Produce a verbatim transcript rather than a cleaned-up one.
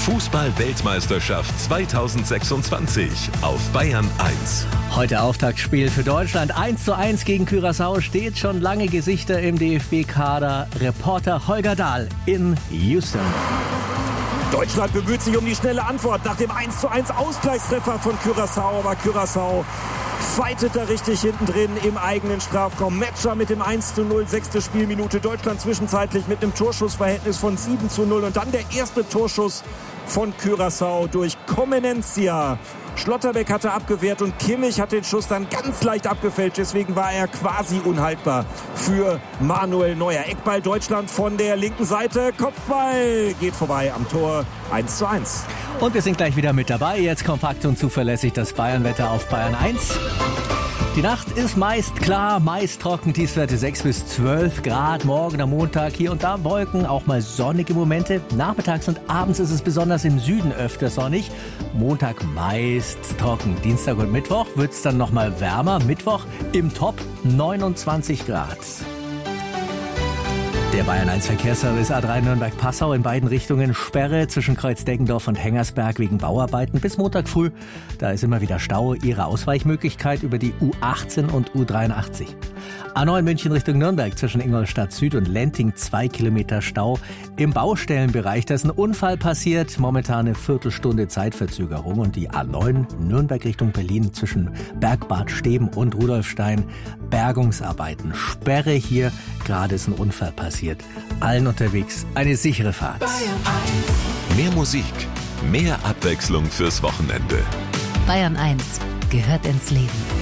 Fußball-Weltmeisterschaft zweitausendsechsundzwanzig auf Bayern eins. Heute Auftaktspiel für Deutschland. eins zu eins gegen Curaçao steht. Schon lange Gesichter im D F B-Kader. Reporter Holger Dahl in Houston. Deutschland bemüht sich um die schnelle Antwort nach dem eins zu eins Ausgleichstreffer von Curaçao. Aber Curaçao fightet da richtig hinten drin im eigenen Strafraum. Metscher mit dem eins zu null, sechste Spielminute. Deutschland zwischenzeitlich mit einem Torschussverhältnis von sieben zu null. Und dann der erste Torschuss von Curaçao durch Comenencia. Schlotterbeck hatte abgewehrt und Kimmich hat den Schuss dann ganz leicht abgefälscht. Deswegen war er quasi unhaltbar für Manuel Neuer. Eckball Deutschland von der linken Seite. Kopfball geht vorbei am Tor. eins zu eins. Und wir sind gleich wieder mit dabei. Jetzt kompakt und zuverlässig das Bayernwetter auf Bayern eins. Die Nacht ist meist klar, meist trocken, Tiefstwerte sechs bis zwölf Grad. Morgen am Montag hier und da Wolken, auch mal sonnige Momente. Nachmittags und abends ist es besonders im Süden öfter sonnig. Montag meist trocken. Dienstag und Mittwoch wird es dann nochmal wärmer. Mittwoch im Top neunundzwanzig Grad. Der Bayern eins Verkehrsservice A drei Nürnberg-Passau in beiden Richtungen Sperre zwischen Kreuz-Deggendorf und Hengersberg wegen Bauarbeiten bis Montag früh. Da ist immer wieder Stau. Ihre Ausweichmöglichkeit über die U achtzehn und U dreiundachtzig. A neun München Richtung Nürnberg zwischen Ingolstadt Süd und Lenting zwei Kilometer Stau. Im Baustellenbereich, da ist ein Unfall passiert. Momentan eine Viertelstunde Zeitverzögerung. Und die A neun Nürnberg Richtung Berlin zwischen Bergbad Steben und Rudolfstein. Bergungsarbeiten. Sperre hier. Gerade ist ein Unfall passiert. Allen unterwegs eine sichere Fahrt. Mehr Musik, mehr Abwechslung fürs Wochenende. Bayern eins gehört ins Leben.